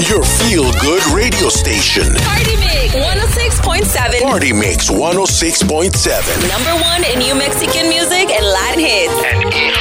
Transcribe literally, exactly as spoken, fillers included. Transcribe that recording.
Your feel-good radio station. Party Mix one oh six point seven. Party Mix one oh six point seven. Number one in New Mexican music and Latin hits. And